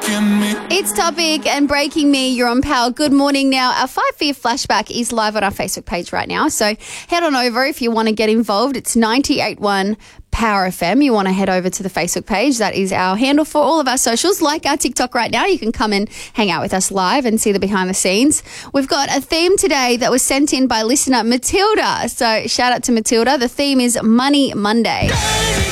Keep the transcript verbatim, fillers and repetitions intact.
breaking me. It's Topic and Breaking Me. You're on Power. Good morning now. Our five for you flashback is live on our Facebook page right now. So head on over if you want to get involved. It's ninety-eight point one Power F M. You want to head over to the Facebook page. That is our handle for all of our socials. Like our TikTok right now, you can come and hang out with us live and see the behind the scenes. We've got a theme today that was sent in by listener Matilda. So shout out to Matilda. The theme is Money Monday.